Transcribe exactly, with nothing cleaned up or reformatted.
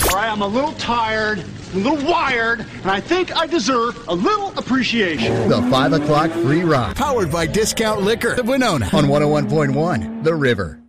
All right, I'm a little tired, a little wired, and I think I deserve a little appreciation. The five o'clock free ride. Powered by Discount Liquor of Winona on one oh one point one The River.